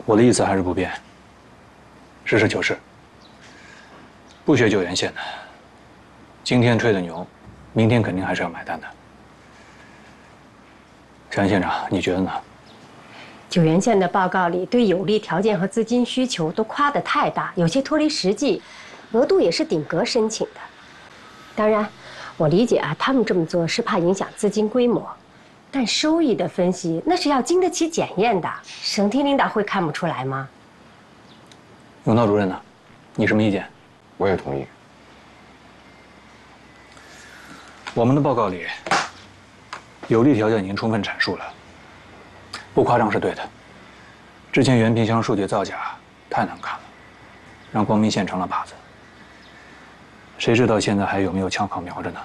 我的意思还是不变，实事求是。不学九原线的，今天吹的牛，明天肯定还是要买单的。陈县长，你觉得呢？ 九原县的报告里对有利条件和资金需求都夸得太大，有些脱离实际，额度也是顶格申请的。当然，我理解啊，他们这么做是怕影响资金规模，但收益的分析那是要经得起检验的，省厅领导会看不出来吗？ 永道主任呢？你什么意见？ 我也同意。 我们的报告里，有利条件已经充分阐述了，不夸张是对的。之前原品箱数据造假太难看了，让光明县成了靶子。谁知道现在还有没有枪口瞄着呢？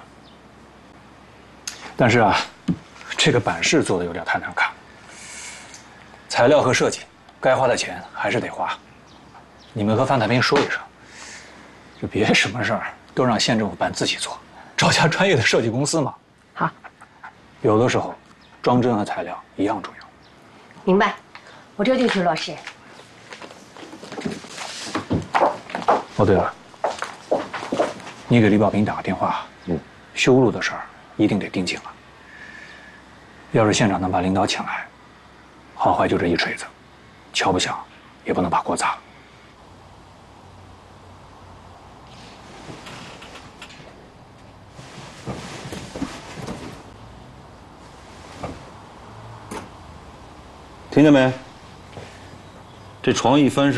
但是啊，这个版式做的有点太难看了。材料和设计，该花的钱还是得花。你们和范太平说一声，就别什么事儿都让县政府办自己做，找家专业的设计公司嘛。 好， 有的时候，装帧和材料一样重要。 明白，我这就去落实。 哦，对了，你给李保平打个电话，修路的事儿一定得盯紧了。要是县长能把领导请来，好坏就这一锤子，敲不响，也不能把锅砸了。 听见没？这床一翻身。